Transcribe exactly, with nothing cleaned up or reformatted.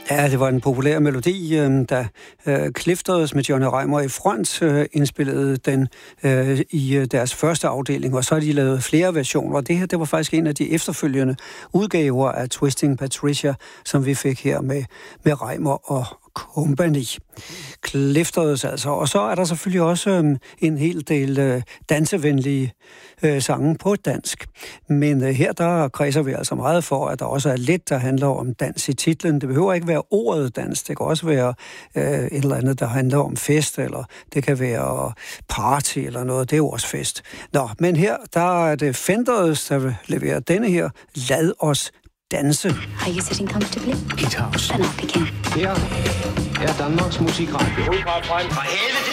Ja, det var en populær melodi, da Clifters med Johnny Reimer i front indspillede den i deres første afdeling, og så har de lavet flere versioner. Det her, det var faktisk en af de efterfølgende udgaver af Twisting Patricia, som vi fik her med, med Reimer og Company. Clifters altså. Og så er der selvfølgelig også um, en hel del uh, dansevenlige uh, sange på dansk. Men uh, her der kredser vi altså meget for, at der også er lidt, der handler om dans i titlen. Det behøver ikke være ordet dans. Det kan også være uh, et eller andet, der handler om fest, eller det kan være party eller noget. Det er jo også fest. Nå, men her der er det Fenders, der leverer denne her. Lad os danse. Are you sitting comfortably? Hit House. Then I'll begin. Her er Danmarks Musikradio. Fra helvede